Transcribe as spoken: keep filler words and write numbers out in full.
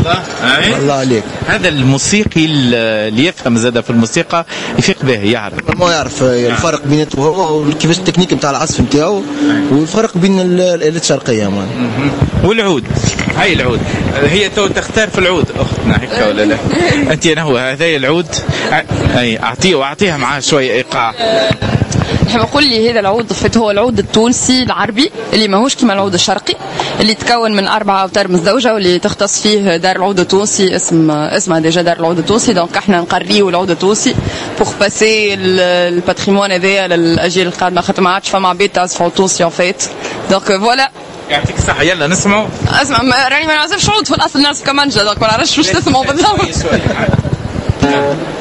الله الله عليك. هذا الموسيقي اللي يفهم زاد في الموسيقى يفيق به يعرف ما يعرف الفرق بينته هو كيفاش التكنيك نتاع العزف نتاعو والفرق بين الآلات الشرقية مان. والعود هاي العود هي تو تختار في العود اختنا هيك ولا لا؟ انت انا هو هذا العود اي اعطيه واعطيها معاه شويه ايقاع. نحب نقول لي هذا العود فت هو العود التونسي العربي اللي ماهوش كيما العود الشرقي اللي يتكون من اربعه اوتار مزدوجه واللي تختص فيه دار العود التونسي اسم اسمها ديجا دار العود التونسي. دونك احنا نقريو العود التونسي بوغ باسي الباتريمون هذايا للاجيال القادمه خاطر ما عادش فما عباد تعزفوا تونسي اون فيت. دونك فوالا يعطيك الصحة. يلا نسمعوا. اسمع راني ما نعزفش عود في الاصل نعزف كمانجا دونك ما نعرفش واش تسمعوا بالضبط.